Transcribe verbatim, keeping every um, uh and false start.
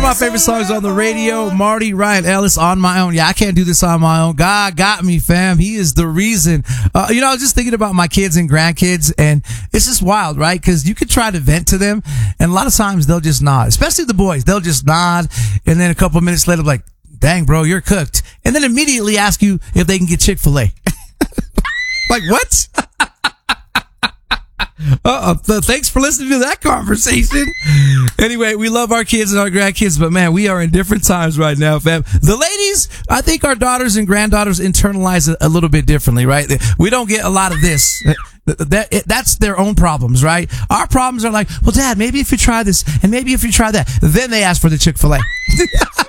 my favorite songs on the radio. Marty Ryan Ellis, On My Own. Yeah, I can't do this on my own. God got me, fam. He is the reason. Uh, you know, I was just thinking about my kids and grandkids, and it's just wild, right? Because you could try to vent to them, and a lot of times they'll just nod, especially the boys. They'll just nod, and then a couple of minutes later, like, dang, bro, you're cooked. And then immediately ask you if they can get Chick-fil-A. Like, what? Uh-oh. So thanks for listening to that conversation. Anyway, we love our kids and our grandkids, but man, we are in different times right now, fam. The ladies, I think our daughters and granddaughters internalize it a little bit differently, right? We don't get a lot of this. That, it, that's their own problems, right? Our problems are like, well, Dad, maybe if you try this, and maybe if you try that, then they ask for the Chick-fil-A.